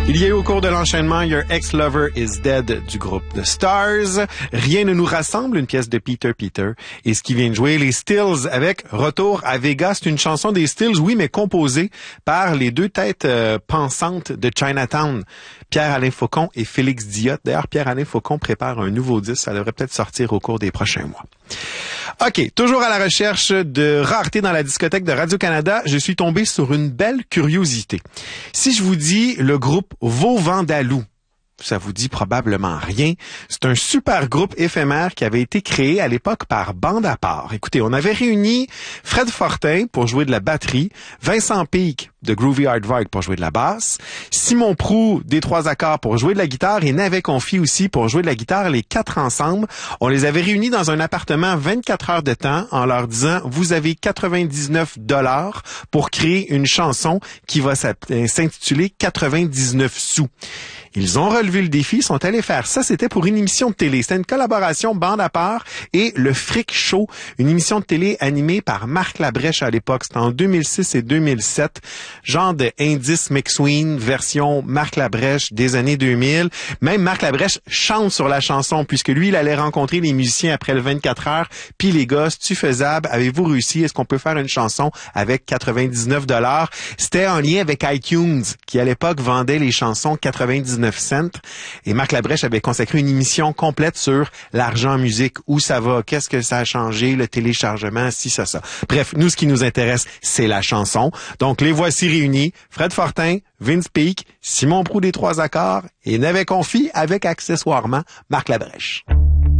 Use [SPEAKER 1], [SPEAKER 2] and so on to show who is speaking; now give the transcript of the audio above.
[SPEAKER 1] Il y a eu au cours de l'enchaînement Your Ex-Lover is Dead du groupe The Stars, Rien ne nous rassemble, une pièce de Peter Peter, et ce qui vient de jouer, les Stills avec Retour à Vegas. C'est une chanson des Stills, oui, mais composée par les deux têtes pensantes de Chinatown, Pierre-Alain Faucon et Félix Diot. D'ailleurs, Pierre-Alain Faucon prépare un nouveau disque, ça devrait peut-être sortir au cours des prochains mois. OK, toujours à la recherche de rareté dans la discothèque de Radio-Canada, je suis tombé sur une belle curiosité. Si je vous dis le groupe Vauvandalou, ça vous dit probablement rien. C'est un super groupe éphémère qui avait été créé à l'époque par Bande à part. Écoutez, on avait réuni Fred Fortin pour jouer de la batterie, Vincent Peake de Groovy Hardvark pour jouer de la basse, Simon Proulx des Trois Accords pour jouer de la guitare et Navet Confi aussi pour jouer de la guitare, les quatre ensemble. On les avait réunis dans un appartement 24 heures de temps en leur disant « Vous avez 99 $ pour créer une chanson qui va s'intituler 99 sous ». Ils ont relevé le défi, sont allés faire ça. C'était pour une émission de télé. C'était une collaboration Bande à part et Le Fric Show, une émission de télé animée par Marc Labrèche à l'époque. C'était en 2006 et 2007. Genre de Indice McSween, version Marc Labrèche des années 2000. Même Marc Labrèche chante sur la chanson puisque lui, il allait rencontrer les musiciens après le 24 heures. Puis les gars, c'est-tu faisable? Avez-vous réussi? Est-ce qu'on peut faire une chanson avec 99 $? C'était en lien avec iTunes qui, à l'époque, vendait les chansons 99 cents. Et Marc Labrèche avait consacré une émission complète sur l'argent en musique, où ça va, qu'est-ce que ça a changé, le téléchargement, si ça. Bref, nous, ce qui nous intéresse, c'est la chanson. Donc, les voici réunis. Fred Fortin, Vince Peake, Simon Proulx des Trois Accords et Navet Confi avec accessoirement Marc Labrèche.